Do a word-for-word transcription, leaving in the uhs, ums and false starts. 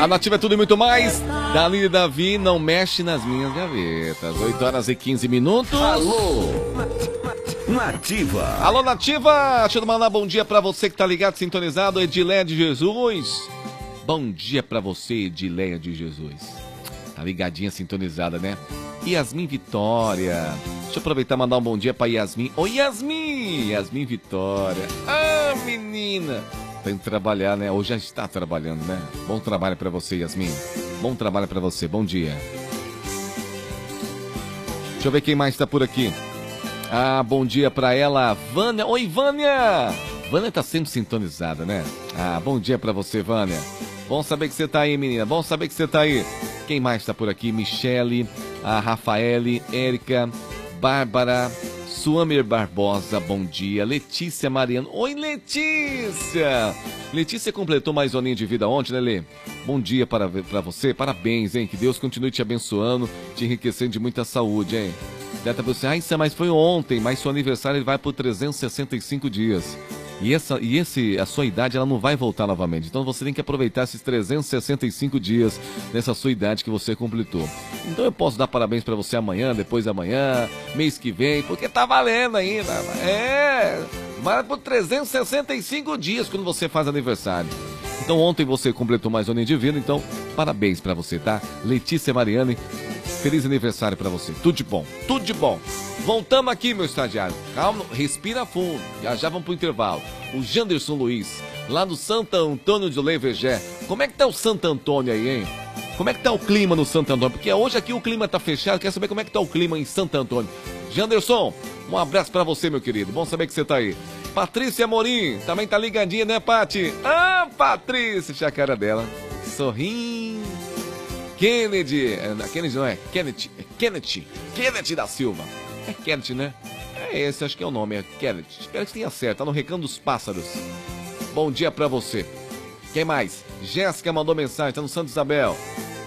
A Nativa é tudo e muito mais. Dali Davi, não mexe nas minhas gavetas. oito horas e quinze minutos. Alô, Nativa. Alô, Nativa. Deixa eu mandar bom dia pra você que tá ligado, sintonizado. Edileia de Jesus. Bom dia pra você, Edileia de Jesus. Tá ligadinha, sintonizada, né? Yasmin Vitória. Deixa eu aproveitar e mandar um bom dia pra Yasmin. Oi, Yasmin. Yasmin Vitória. Ah, menina. Tem que trabalhar, né? Ou já está trabalhando, né? Bom trabalho pra você, Yasmin. Bom trabalho pra você. Bom dia. Deixa eu ver quem mais tá por aqui. Ah, bom dia pra ela, Vânia. Oi, Vânia. Vânia tá sempre sintonizada, né? Ah, bom dia pra você, Vânia. Bom saber que você tá aí, menina. Bom saber que você tá aí. Quem mais tá por aqui? Michele, a Rafaele, Érica, Bárbara, Suamer Barbosa, bom dia. Letícia Mariano. Oi, Letícia! Letícia completou mais um aninho de vida ontem, né, Lê? Bom dia para, para você. Parabéns, hein? Que Deus continue te abençoando, te enriquecendo de muita saúde, hein? Deta você, ah, isso, mas foi ontem, mas seu aniversário ele vai por trezentos e sessenta e cinco dias. E, essa, e esse, a sua idade ela não vai voltar novamente. Então você tem que aproveitar esses trezentos e sessenta e cinco dias nessa sua idade que você completou. Então eu posso dar parabéns pra você amanhã, depois da manhã, mês que vem, porque tá valendo ainda. É, vai por trezentos e sessenta e cinco dias quando você faz aniversário. Então ontem você completou mais um ano de vida, então parabéns pra você, tá? Letícia Mariane, feliz aniversário pra você. Tudo de bom, tudo de bom. Voltamos aqui, meu estagiário. Calma, respira fundo. Já já vamos pro intervalo. O Janderson Luiz, lá no Santo Antônio de Levergé. Como é que tá o Santo Antônio aí, hein? Como é que tá o clima no Santo Antônio? Porque hoje aqui o clima tá fechado. Quer saber como é que tá o clima em Santo Antônio? Janderson, um abraço pra você, meu querido. Bom saber que você tá aí. Patrícia Morim, também tá ligadinha, né, Pati? Ah, Patrícia, deixa a cara dela. Sorrindo. Kennedy, Kennedy não é? Kennedy, é Kennedy, Kennedy da Silva. É Kennedy, né? É esse, acho que é o nome, é Kennedy. Espero que tenha certo, tá no Recanto dos Pássaros. Bom dia pra você. Quem mais? Jéssica mandou mensagem, tá no Santa Isabel.